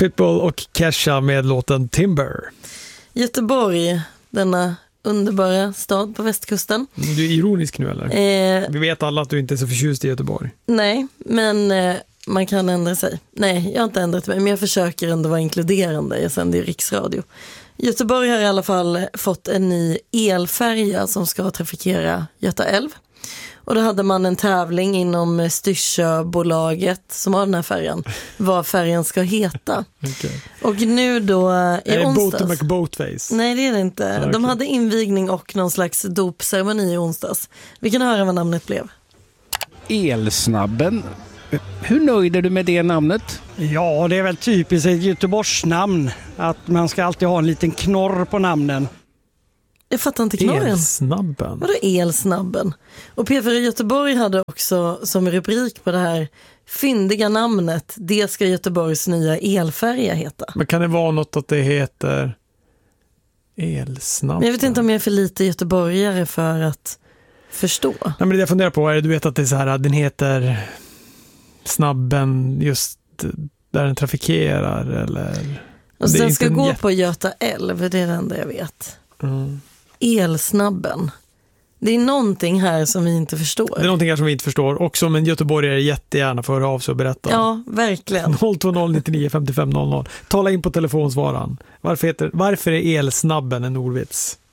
Pitbull och Kesha med låten Timber. Göteborg, denna underbara stad på västkusten. Du är ironisk nu eller? Vi vet alla att du inte är så förtjust i Göteborg. Nej, men man kan ändra sig. Nej, jag har inte ändrat mig, men jag försöker ändå vara inkluderande. Jag sänder ju riksradio. Göteborg har i alla fall fått en ny elfärja som ska trafikera Göta älv. Och då hade man en tävling inom Styrsöbolaget som har den här färjan. Vad färjan ska heta. Okay. Och nu då i onsdags. Boat Boatface? Nej, det är det inte. Okay. De hade invigning och någon slags dopceremoni i onsdags. Vi kan höra vad namnet blev. Elsnabben. Hur nöjd är du med det namnet? Ja, det är väl typiskt ett Göteborgsnamn. Att man ska alltid ha en liten knorr på namnen. Jag fattar inte knorren. Elsnabben? Vadå Elsnabben? Och P4 Göteborg hade också som rubrik på det här fyndiga namnet, det ska Göteborgs nya elfärja heta. Men kan det vara något att det heter Elsnabben? Men jag vet inte om jag är för lite göteborgare för att förstå. Nej, men det jag funderar på är, du vet att det är så här, den heter Snabben just där den trafikerar eller... Och så den ska gå på Göta älv, det är det enda jag vet. Elsnabben. Det är någonting här som vi inte förstår. Det är någonting här som vi inte förstår. Och som en göteborgare jättegärna får höra av sig och berätta. Ja, verkligen. 020 99 55 00. Tala in på telefonsvaran. Varför är Elsnabben en ordvits?